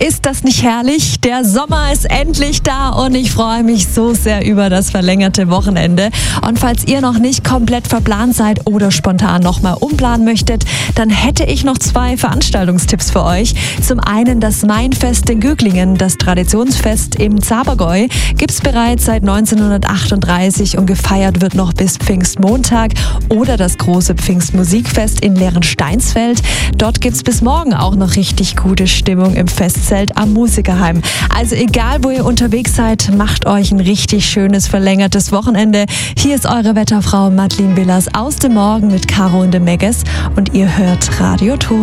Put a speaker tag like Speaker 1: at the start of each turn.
Speaker 1: Ist das nicht herrlich? Der Sommer ist endlich da und ich freue mich so sehr über das verlängerte Wochenende. Und falls ihr noch nicht komplett verplant seid oder spontan nochmal umplanen möchtet, dann hätte ich noch 2 Veranstaltungstipps für euch. Zum einen das Mainfest in Göglingen, das Traditionsfest im Zabergäu, gibt's bereits seit 1938 und gefeiert wird noch bis Pfingstmontag. Oder das große Pfingstmusikfest in Lehrensteinsfeld. Dort gibt's bis morgen auch noch richtig gute Stimmung im Festzelt am Musikerheim. Also egal, wo ihr unterwegs seid, macht euch ein richtig schönes verlängertes Wochenende. Hier ist eure Wetterfrau Madeleine Willers aus dem Morgen mit Caro und dem Megges und ihr hört Radio Ton.